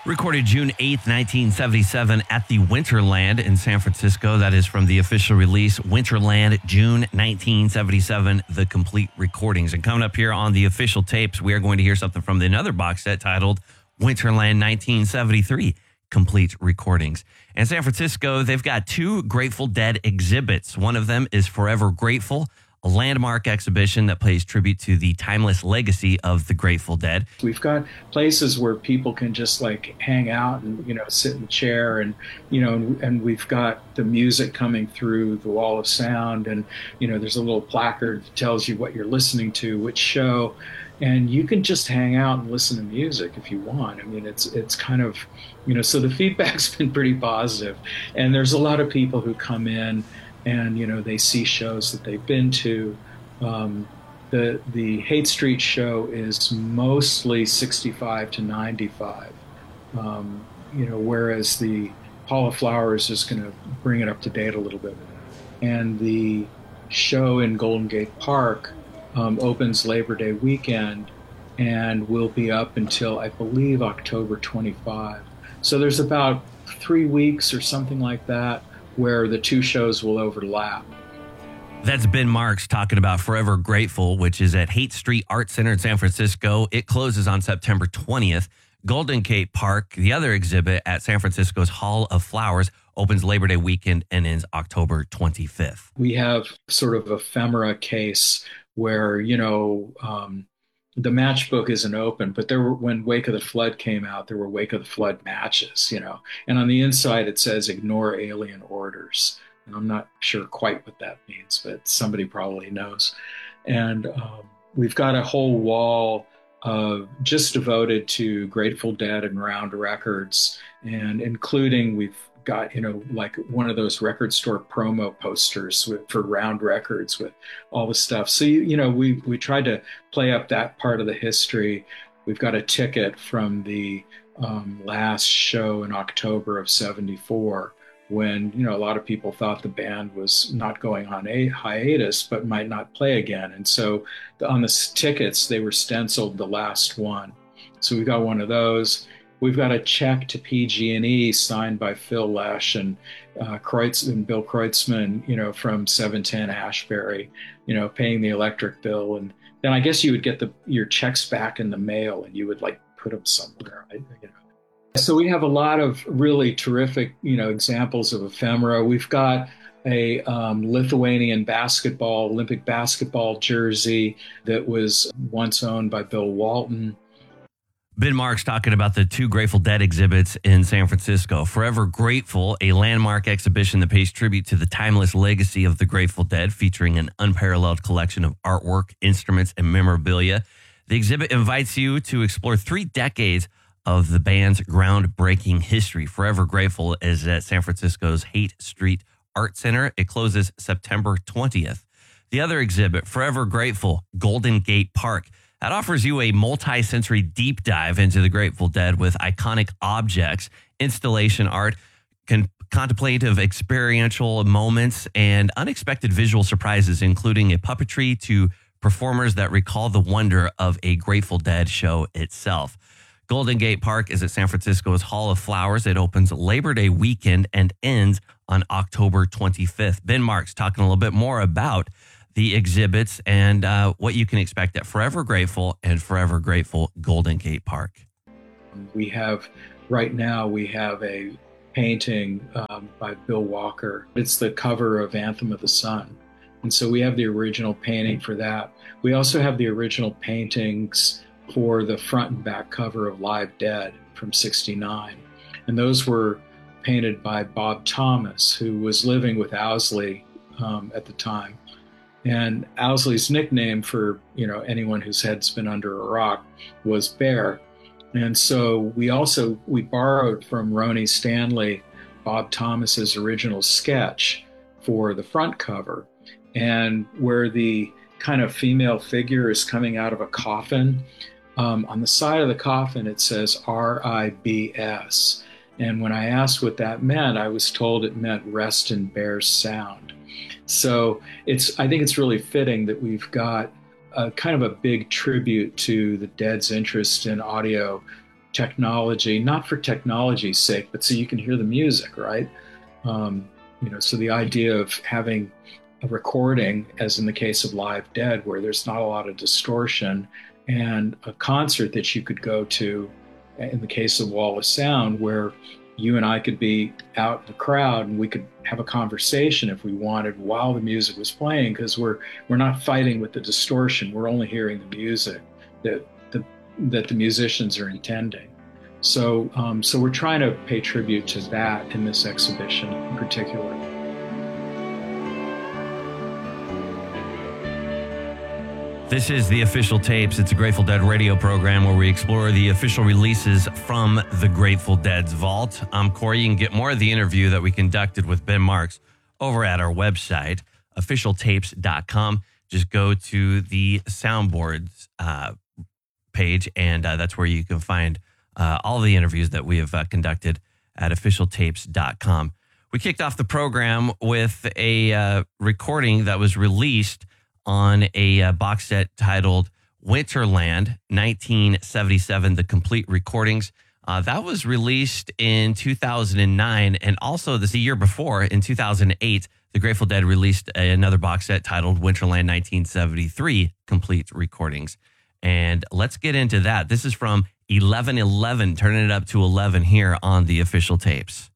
Recorded June 8th, 1977 at the Winterland in San Francisco. That is from the official release, Winterland, June 1977, the complete recordings. And coming up here on the official tapes, we are going to hear something from another box set titled Winterland 1973, complete recordings. In San Francisco, they've got two Grateful Dead exhibits. One of them is Forever Grateful, a landmark exhibition that pays tribute to the timeless legacy of the Grateful Dead. We've got places where people can just like hang out and, sit in the chair and, and we've got the music coming through the wall of sound and, there's a little placard that tells you what you're listening to, which show, and you can just hang out and listen to music if you want. I mean, it's kind of, so the feedback's been pretty positive, and there's a lot of people who come in and, they see shows that they've been to. The Haight Street show is mostly 65 to 95, whereas the Hall of Flowers is going to bring it up to date a little bit. And the show in Golden Gate Park opens Labor Day weekend and will be up until, I believe, October 25. So there's about 3 weeks or something like that where the two shows will overlap. That's Ben Marks talking about Forever Grateful, which is at Haight Street Art Center in San Francisco. It closes on September 20th. Golden Gate Park, the other exhibit at San Francisco's Hall of Flowers, opens Labor Day weekend and ends October 25th. We have sort of ephemera case where, the matchbook isn't open, but when Wake of the Flood came out, there were Wake of the Flood matches, and on the inside it says ignore alien orders. And I'm not sure quite what that means, but somebody probably knows. And we've got a whole wall just devoted to Grateful Dead and Round Records, and including we've got, like one of those record store promo posters for Round Records with all the stuff. So, we tried to play up that part of the history. We've got a ticket from the last show in October of 74 when, a lot of people thought the band was not going on a hiatus, but might not play again. And so on the tickets, they were stenciled the last one. So we got one of those. We've got a check to PG&E signed by Phil Lesh and Bill Kreutzmann, from 710 Ashbury, paying the electric bill. And then I guess you would get your checks back in the mail and you would like put them somewhere. So we have a lot of really terrific, examples of ephemera. We've got a Lithuanian Olympic basketball jersey that was once owned by Bill Walton. Ben Marks talking about the two Grateful Dead exhibits in San Francisco. Forever Grateful, a landmark exhibition that pays tribute to the timeless legacy of the Grateful Dead, featuring an unparalleled collection of artwork, instruments, and memorabilia. The exhibit invites you to explore 3 decades of the band's groundbreaking history. Forever Grateful is at San Francisco's Haight Street Art Center. It closes September 20th. The other exhibit, Forever Grateful, Golden Gate Park, that offers you a multi-sensory deep dive into the Grateful Dead with iconic objects, installation art, contemplative experiential moments, and unexpected visual surprises, including a puppetry to performers that recall the wonder of a Grateful Dead show itself. Golden Gate Park is at San Francisco's Hall of Flowers. It opens Labor Day weekend and ends on October 25th. Ben Marks talking a little bit more about the exhibits and what you can expect at Forever Grateful and Forever Grateful Golden Gate Park. Right now we have a painting by Bill Walker. It's the cover of Anthem of the Sun. And so we have the original painting for that. We also have the original paintings for the front and back cover of Live Dead from '69. And those were painted by Bob Thomas, who was living with Owsley at the time. And Owsley's nickname for, anyone whose head's been under a rock was Bear. And so we borrowed from Ronnie Stanley, Bob Thomas's original sketch for the front cover. And where the kind of female figure is coming out of a coffin, on the side of the coffin, it says RIBS. And when I asked what that meant, I was told it meant Rest in Bear's Sound. So I think it's really fitting that we've got a kind of a big tribute to the Dead's interest in audio technology, not for technology's sake, but so you can hear the music, right? So the idea of having a recording, as in the case of Live Dead, where there's not a lot of distortion, and a concert that you could go to, in the case of Wall of Sound, where you and I could be out in the crowd and we could have a conversation if we wanted while the music was playing, because we're not fighting with the distortion. We're only hearing the music that the musicians are intending. So we're trying to pay tribute to that in this exhibition in particular. This is The Official Tapes. It's a Grateful Dead radio program where we explore the official releases from the Grateful Dead's vault. I'm Corey. You can get more of the interview that we conducted with Ben Marks over at our website, officialtapes.com. Just go to the soundboards page, and that's where you can find all the interviews that we have conducted at officialtapes.com. We kicked off the program with a recording that was released on a box set titled Winterland 1977, The Complete Recordings. That was released in 2009, and also the year before, in 2008, the Grateful Dead released another box set titled Winterland 1973, Complete Recordings. And let's get into that. This is from 11/11, turning it up to 11 here on The Official Tapes.